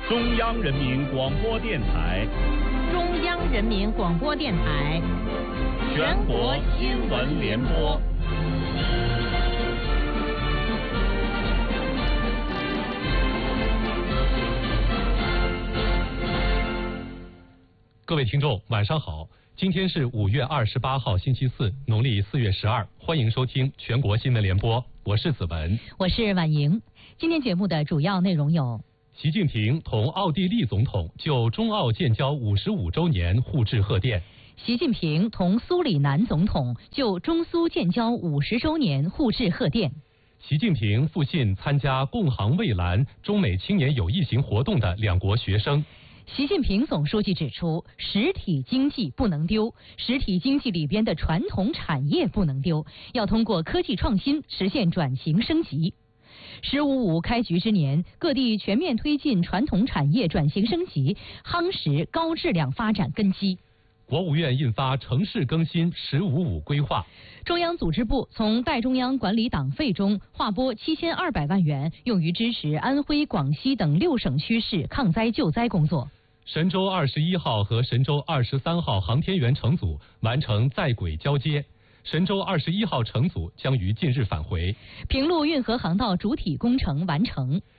中央人民广播电台， 中央人民广播电台， 全国新闻联播。 各位听众，晚上好！今天是5月28号，星期四，农历4月12，欢迎收听全国新闻联播，我是子文， 我是婉莹。今天节目的主要内容有： 习近平同奥地利总统就中澳建交55周年互致贺电； 习近平同苏里南总统就中苏建交50周年互致贺电； 习近平复信参加共航蔚蓝中美青年友谊行活动的两国学生。 习近平总书记指出，实体经济不能丢，实体经济里边的传统产业不能丢，要通过科技创新实现转型升级。“15+5”开局之年，各地全面推进传统产业转型升级，夯实高质量发展根基。 国务院印发城市更新“15+5”规划。 中央组织部从代中央管理党费中划拨7200万元，用于支持安徽、广西等6省区市抗灾救灾工作。 神舟21号和神舟23号航天员乘组完成在轨交接，神舟21号乘组将于近日返回。 平陆运河航道主体工程完成。